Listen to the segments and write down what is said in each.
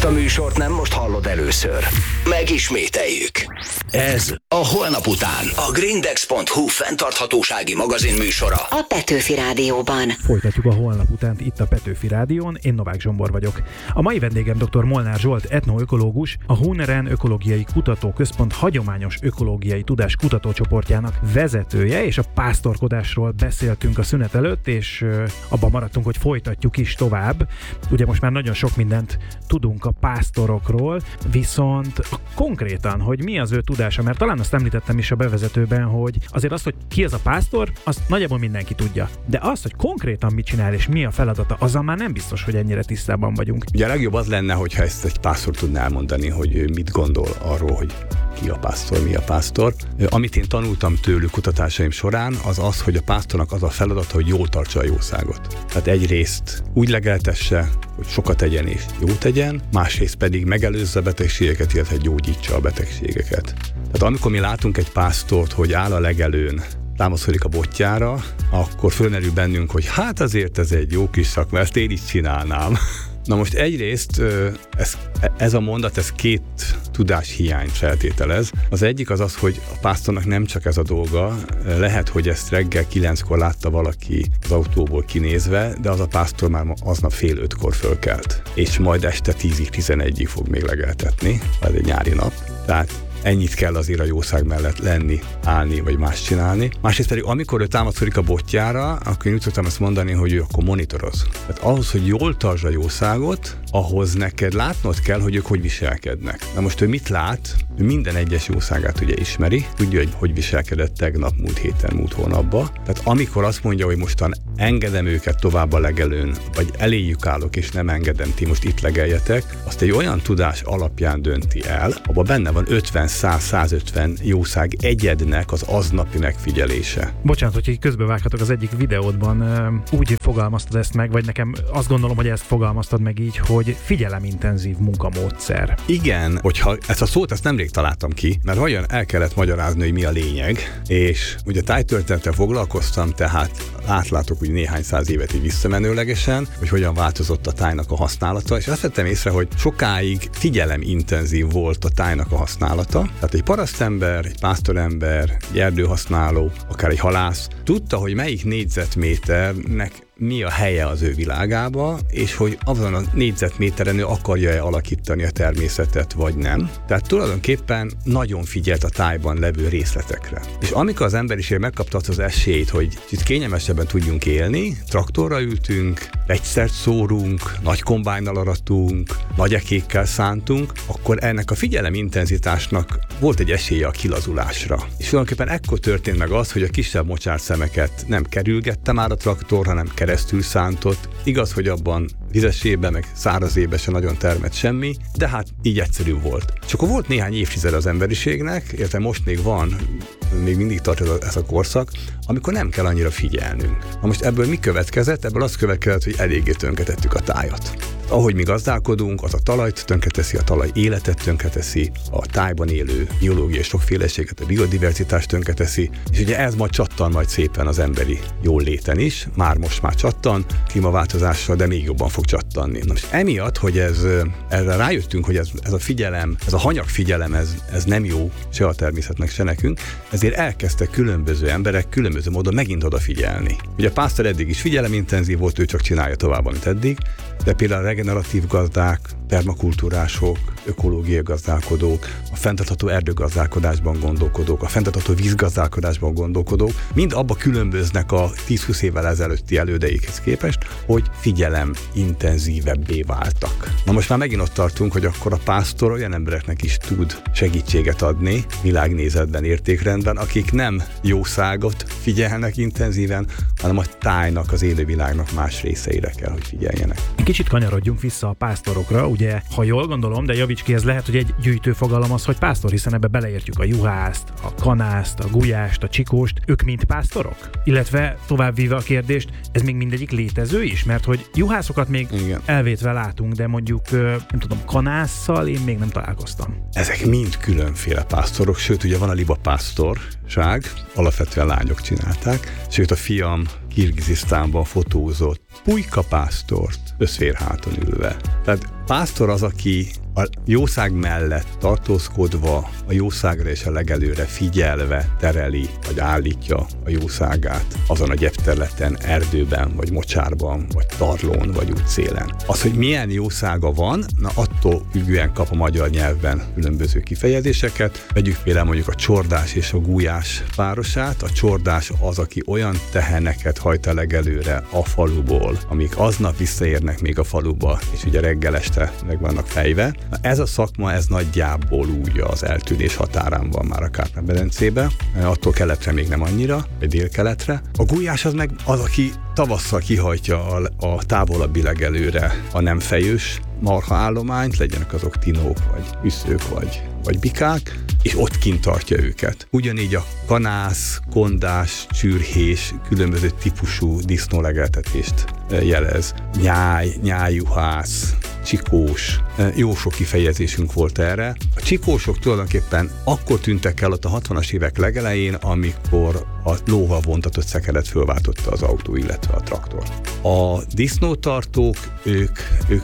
a műsort nem most hallod először. Megismételjük. Ez a Holnap után. A Grindex.hu fenntarthatósági magazin műsora. A Petőfi Rádióban. Folytatjuk a Holnap utánt itt a Petőfi Rádión. Én Novák Zsombor vagyok. A mai vendégem dr. Molnár Zsolt, etnoökológus, a Huneren Ökológiai Kutatóközpont hagyományos ökológiai tudás kutatócsoportjának vezetője, és a pásztorkodásról beszéltünk a szünet előtt, és abban maradtunk, hogy folytatjuk is tovább. Ugye most már nagyon sok mindent tudunk a pásztorokról, viszont konkrétan, hogy mi az ő tudása, mert talán azt említettem is a bevezetőben, hogy azért az, hogy ki az a pásztor, azt nagyjából mindenki tudja. De az, hogy konkrétan mit csinál és mi a feladata, azzal már nem biztos, hogy ennyire tisztában vagyunk. Ugye a legjobb az lenne, hogyha ezt egy pásztor tudná elmondani, hogy ő mit gondol arról, hogy ki a pásztor, mi a pásztor. Amit én tanultam tőlük kutatásaim során, az az, hogy a pásztornak az a feladata, hogy jól tartsa a jószágot. Tehát egyrészt úgy legeltesse, hogy sokat tegyen és jó tegyen, másrészt pedig megelőzze a betegségeket, illetve gyógyítsa a betegségeket. Tehát amikor mi látunk egy pásztort, hogy áll a legelőn, támaszkodik a botjára, akkor fölmerül bennünk, hogy hát azért ez egy jó kis szakma, ezt én is csinálnám. Na most egyrészt ez a mondat, ez két tudáshiányt feltételez. Az egyik az az, hogy a pásztornak nem csak ez a dolga, lehet, hogy ezt reggel 9-kor látta valaki az autóból kinézve, de az a pásztor már aznap fél 5-kor fölkelt, és majd este 10-ig, 11-ig fog még legeltetni, ez egy nyári nap. Tehát ennyit kell azért a jószág mellett lenni, állni, vagy más csinálni. Másrészt pedig, amikor ő támaszkodik a botjára, akkor én úgy szoktam ezt mondani, hogy ő akkor monitoroz. Tehát ahhoz, hogy jól tartsd a jószágot, ahhoz neked látnod kell, hogy ők hogy viselkednek. Na most ő mit lát? Ő minden egyes jószágát ugye ismeri, tudja, hogy viselkedett tegnap, múlt héten, múlt hónapban. Tehát amikor azt mondja, hogy mostan engedem őket tovább a legelőn, vagy eléjük állok, és nem engedem, ti most itt legeljetek, azt egy olyan tudás alapján dönti el, abban benne van 50-100-150 jószág egyednek az aznapi megfigyelése. Bocsánat, hogy így közbevághatok, az egyik videódban úgy fogalmaztad ezt meg, vagy nekem azt gondolom, hogy ezt fogalmaztad meg így, hogy figyelemintenzív munkamódszer. Igen, hogyha ezt a szót nemrég találtam ki, mert olyan el kellett magyarázni, hogy mi a lényeg, és ugye tájtörténettel foglalkoztam, tehát átlátok úgy néhány száz évet így visszamenőlegesen, hogy hogyan változott a tájnak a használata, és azt vettem észre, hogy sokáig figyelemintenzív volt a tájnak a használata. Tehát egy parasztember, egy pásztorember, egy erdőhasználó, akár egy halász tudta, hogy melyik négyzetméternek mi a helye az ő világába, és hogy azon a négyzetméteren ő akarja-e alakítani a természetet, vagy nem. Tehát tulajdonképpen nagyon figyelt a tájban levő részletekre. És amikor az emberiség megkapta az esélyt, hogy itt kényelmesebben tudjunk élni, traktorra ültünk, vegyszert szórunk, nagy kombájnnal aratunk, nagy ekékkel szántunk, akkor ennek a figyelemintenzitásnak volt egy esélye a kilazulásra. És tulajdonképpen ekkor történt meg az, hogy a kisebb mocsárszemeket nem kerülgette már a traktor, hanem keresztül szántott. Igaz, hogy abban vizes évben, meg száraz évben se nagyon termett semmi, de hát így egyszerű volt. És akkor volt néhány évtized az emberiségnek, érte most még van, még mindig tart ez a korszak, amikor nem kell annyira figyelnünk. Na most ebből mi következett? Ebből az következett, hogy eléggé tönkretettük a tájat. Ahogy mi gazdálkodunk, az a talajt tönkreteszi, a talaj életet tönkreteszi, a tájban élő biológiai sokféleséget, a biodiverzitást tönkreteszi, és ugye ez majd csattan majd szépen az emberi jól léten is, most már csattan, klímaváltozással, de még jobban fog csattanni. Na most emiatt, hogy erre rájöttünk, hogy ez a figyelem, ez a hanyagfigyelem, ez nem jó se a természetnek, se nekünk, ezért elkezdtek különböző emberek különböző módon megint odafigyelni. Ugye a pásztor eddig is figyelemintenzív volt, ő csak csinálja tovább, amit eddig, de például a regeneratív gazdák, permakultúrások, ökológiai gazdálkodók, a fenntartható erdőgazdálkodásban gondolkodók, a fenntartható vízgazdálkodásban gondolkodók, mind abba különböznek a 10-20 évvel ezelőtti elődeikhez képest, hogy figyelem intenzívebbé váltak. Na most már megint ott tartunk, hogy akkor a pásztor olyan embereknek is tud segítséget adni világnézetben, értékrendben, akik nem jószágot figyelnek intenzíven, hanem a tájnak, az élővilágnak más részeire kell, hogy figyeljenek. Kicsit kanyarodjunk vissza a pásztorokra, ugye, ha jól gondolom, de javíts ki, ez lehet, hogy egy gyűjtő fogalom az, hogy pásztor, hiszen ebbe beleértjük a juhászt, a kanászt, a gulyást, a csikóst, ők mind pásztorok? Illetve továbbvíve a kérdést, ez még mindegyik létező is, mert hogy juhászokat még igen, elvétve látunk, de mondjuk, nem tudom, kanásszal én még nem találkoztam. Ezek mind különféle pásztorok, sőt, ugye van a libapásztorság, alapvetően lányok csinálták, sőt a fiam Kirgizisztánban fotózott pulykapásztort összférháton ülve. Tehát pásztor az, aki a jószág mellett tartózkodva, a jószágra és a legelőre figyelve tereli, vagy állítja a jószágát azon a gyepterületen, erdőben, vagy mocsárban, vagy tarlón, vagy útszélen. Az, hogy milyen jószága van, na attól függően kap a magyar nyelvben különböző kifejezéseket. Vegyük például mondjuk a csordás és a gulyás párosát. A csordás az, aki olyan teheneket hajt a legelőre a faluból, amik aznap visszaérnek még a faluba, és ugye reggel este meg vannak fejve. Na ez a szakma, ez nagyjából úgy az eltűnés határán van már a Kárpát-medencébe, attól keletre még nem annyira, vagy délkeletre. A gulyás az meg az, aki tavasszal kihajtja a távolabbi legelőre a nem fejős marha állományt, legyenek azok tinók, vagy üszők, vagy bikák, és ott kint tartja őket. Ugyanígy a kanász, kondás, csürhés, különböző típusú disznólegeltetést jelez. Nyáj, nyájjuhász, csikós, jó sok kifejezésünk volt erre. A csikósok tulajdonképpen akkor tűntek el ott a 60-as évek legelején, amikor a lóval vontatott szekeret fölváltotta az autó, illetve a traktor. A disznótartók, ők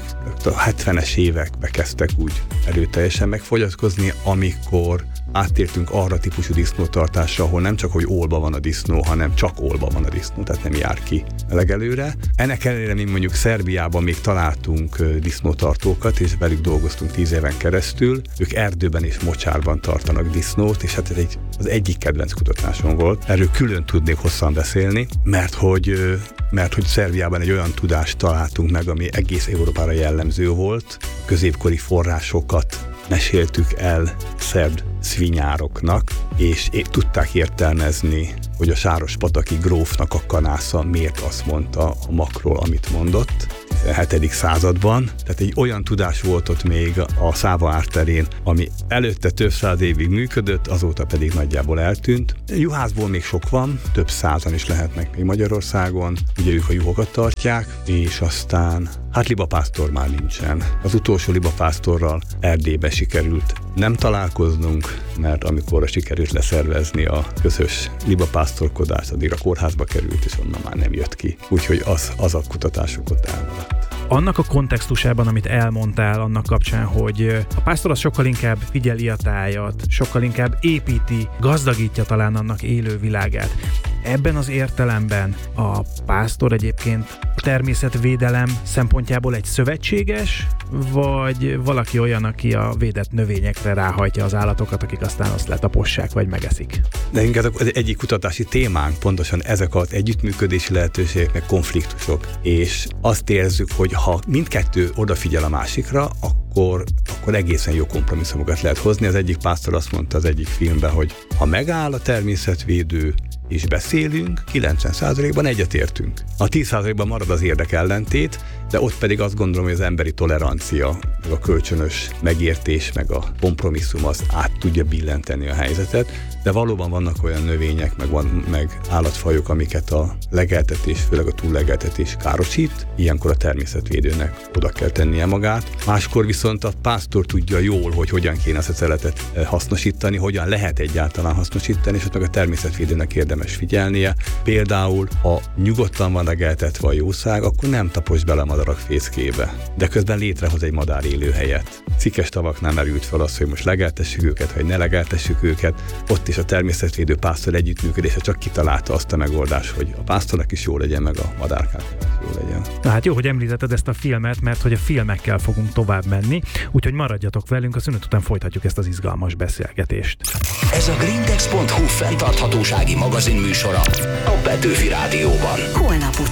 a 70-es évekbe kezdtek úgy erőteljesen megfogyatkozni, amikor áttértünk arra típusú disznótartásra, ahol nem csak, hogy ólba van a disznó, hanem csak ólba van a disznó, tehát nem jár ki legelőre. Ennek ellenére mi mondjuk Szerbiában még találtunk disznótartókat, és velük dolgoztunk 10 éven keresztül. Ők erdőben és mocsárban tartanak disznót, és hát ez az egyik kedvenc kutatásom volt. Erről külön tudnék hosszan beszélni, mert hogy Szerbiában egy olyan tudást találtunk meg, ami egész Európára jellemző volt. Középkori forrásokat meséltük el szerb szvinyároknak, és tudták értelmezni, hogy a sárospataki grófnak a kanásza miért azt mondta a makról, amit mondott. 17. században, tehát egy olyan tudás volt ott még a Száva árterén, ami előtte több száz évig működött, azóta pedig nagyjából eltűnt. Juhászból még sok van, több százan is lehetnek még Magyarországon, ugye ők a juhokat tartják, és aztán hát libapásztor már nincsen. Az utolsó libapásztorral Erdélybe sikerült nem találkoznunk, mert amikor sikerült leszervezni a közös libapásztorkodást, addigra kórházba került, és onnan már nem jött ki. Úgyhogy az a kutatások ott elmaradt. Annak a kontextusában, amit elmondtál annak kapcsán, hogy a pásztor az sokkal inkább figyeli a tájat, sokkal inkább építi, gazdagítja talán annak élő világát. Ebben az értelemben a pásztor egyébként a természetvédelem szempontjából egy szövetséges, vagy valaki olyan, aki a védett növényekre ráhajtja az állatokat, akik aztán azt letapossák, vagy megeszik? De inkább az egyik kutatási témánk pontosan ezek az együttműködési lehetőségek, meg konfliktusok. És azt érezzük, hogy ha mindkettő odafigyel a másikra, akkor egészen jó kompromisszumokat lehet hozni. Az egyik pásztor azt mondta az egyik filmben, hogy ha megáll a természetvédő, és beszélünk, 90%-ban egyetértünk. A 10%-ban marad az érdekellentét, de ott pedig azt gondolom, hogy az emberi tolerancia, meg a kölcsönös megértés, meg a kompromisszum az át tudja billenteni a helyzetet, de valóban vannak olyan növények, meg állatfajok, amiket a legeltetés, főleg a túllegeltetés károsít, ilyenkor a természetvédőnek oda kell tennie magát. Máskor viszont a pásztor tudja jól, hogy hogyan kéne ezt a területet hasznosítani, hogyan lehet egyáltalán hasznosítani, és ott meg a természetvédőnek érdemes figyelnie. Például, ha nyugodtan van legeltetve a jószág, akkor nem taposd bele a madarak fészkébe, de közben létrehoz egy madár élőhelyet. Szikes tavaknál merült fel az, hogy most legeltessük őket, vagy ne legeltessük őket. Ott is a természetvédő pásztor együttműködése csak kitalálta azt a megoldást, hogy a pásztornak is jó legyen, meg a madárkának is jó legyen. Na hát jó, hogy említetted ezt a filmet, mert hogy a filmekkel fogunk tovább menni, úgyhogy maradjatok velünk, a szünet után folytatjuk ezt az izgalmas beszélgetést. Ez a grindex.hu fenntarthatósági magazin műsora a Petőfi Rádióban. Holnap után.